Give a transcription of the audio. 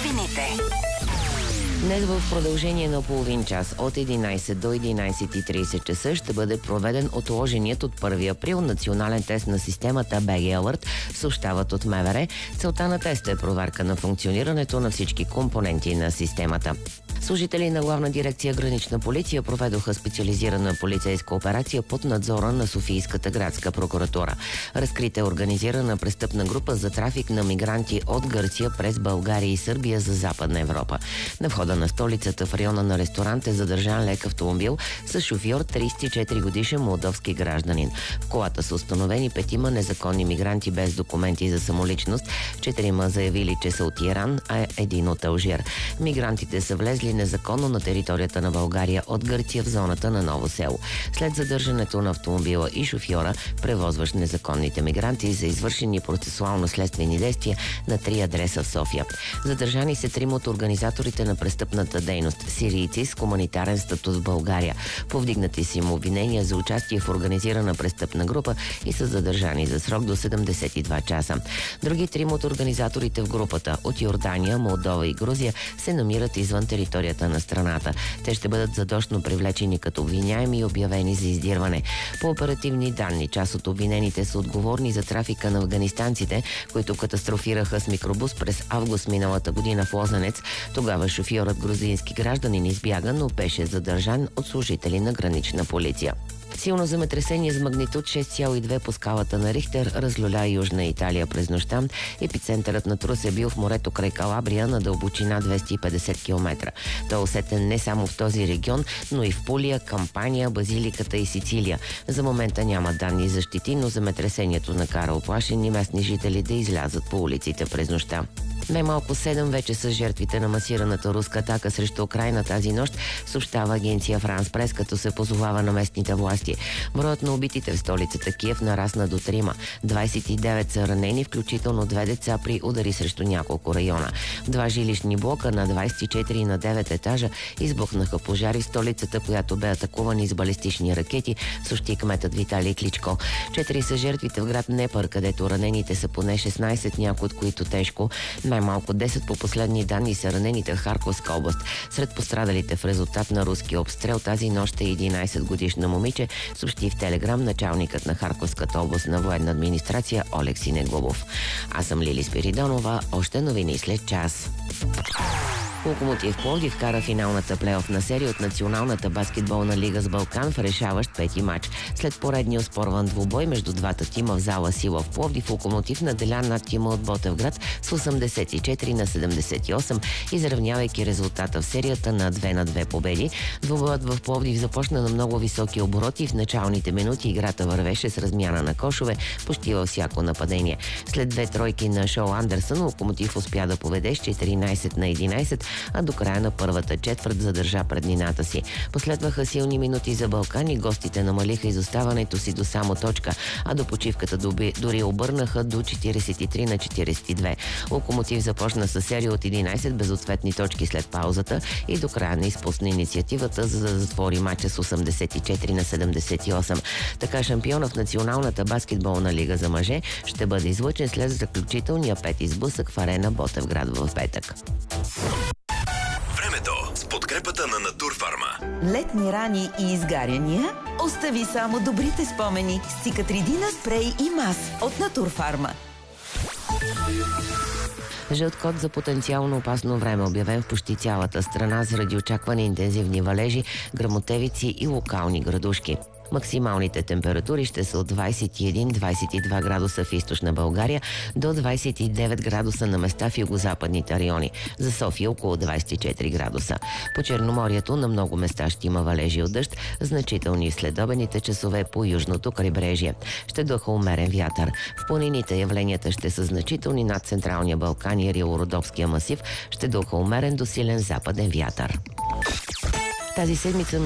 новините. Днес в продължение на половин час от 11 до 11:30 часа ще бъде проведен отложеният от 1 април национален тест на системата BG Alert, съобщават от МВР. Целта на теста е проверка на функционирането на всички компоненти на системата. Служители на Главна дирекция Гранична полиция проведоха специализирана полицейска операция под надзора на Софийската градска прокуратура. Разкрита е организирана престъпна група за трафик на мигранти от Гърция през България и Сърбия за Западна Европа. На входа на столицата в района на ресторант е задържан лек автомобил с шофьор 34 годишен молдовски гражданин. В колата са установени 5 незаконни мигранти без документи за самоличност, 4 заявили, че са от Иран, а 1 от Алжир. Мигрантите са влезли незаконно на територията на България от Гърция в зоната на Ново село. След задържането на автомобила и шофьора, превозващ незаконните мигранти, за извършени процесуално-следствени действия на 3 адреса в София. Задържани са 3 от организаторите на престъпната дейност – сирийци с хуманитарен статут в България. Повдигнати са им обвинения за участие в организирана престъпна група и са задържани за срок до 72 часа. Други 3 от организаторите в групата от Йордания, Молдова и Грузия се намират извън територията на страната. Те ще бъдат задочно привлечени като обвиняеми и обявени за издирване. По оперативни данни, част от обвинените са отговорни за трафика на афганистанците, които катастрофираха с микробус през август миналата година в Лозенец. Тогава шофьорът грузински гражданин избяга, но беше задържан от служители на Гранична полиция. Силно земетресение с магнитуд 6,2 по скалата на Рихтер разлюля Южна Италия през нощта. Епицентърът на трус е бил в морето край Калабрия на дълбочина 250 км. Той е усетен не само в този регион, но и в Пулия, Кампания, Базиликата и Сицилия. За момента няма данни за щети, но земетресението накара оплашени местни жители да излязат по улиците през нощта. Най-малко 7 вече са жертвите на масираната руска атака срещу Украйна тази нощ, съобщава агенция Франс Прес, като се позовава на местните власти. Броят на убитите в столицата Киев нарасна до 3. 29 са ранени, включително 2 деца при удари срещу няколко района. 2 жилищни блока на 24 и на 9 етажа избухнаха пожари в столицата, която бе атакувана с балистични ракети, съобщи кметът Виталий Кличко. 4 са жертвите в град Днепър, където ранените са поне 16, някои от които тежко. Най-малко 10 по последни данни са ранените в Харковска област. Сред пострадалите в резултат на руски обстрел тази нощ е 11-годишна момиче, съобщи в Телеграм началникът на Харковската областна военна администрация Олег Синеглобов. Аз съм Лили Спиридонова. Още новини след час. Локомотив Пловдив вкара финалната плейофна серия от Националната баскетболна лига с Балкан в решаващ 5-ти матч. След поредния оспорван двубой между двата тима в зала Сила в Пловдив, Локомотив наделя над тима от Ботевград с 84-78, изравнявайки резултата в серията на 2-2 победи. Двубоят в Пловдив започна на много високи обороти и в началните минути играта вървеше с размяна на кошове почти във всяко нападение. След 2 тройки на Шоу Андерсън, Локомотив успя да поведе с 14-11, а до края на първата четвърт задържа преднината си. Последваха силни минути за Балкан и гостите намалиха изоставането си до само точка, а до почивката дори обърнаха до 43-42. Локомотив започна със серия от 11 безответни точки след паузата и до края не изпусна инициативата, за да затвори мача с 84-78. Така шампиона в Националната баскетболна лига за мъже ще бъде излъчен след заключителния 5-ти сблъсък в арена Ботевград в петък. Времето с подкрепата на Натурфарма. Летни рани и изгаряния? Остави само добрите спомени с Цикатридина спрей и мас от Натурфарма. Жълт код за потенциално опасно време, обявен в почти цялата страна заради очаквани интензивни валежи, гръмотевици и локални градушки. Максималните температури ще са от 21-22 градуса в източна България до 29 градуса на места в югозападните райони. За София около 24 градуса. По Черноморието на много места ще има валежи от дъжд, значителни в следобедните часове по южното крайбрежие. Ще духа умерен вятър. В планините явленията ще са значителни над Централния Балкан и Рило-Родопския масив. Ще духа умерен до силен западен вятър. Тази седмица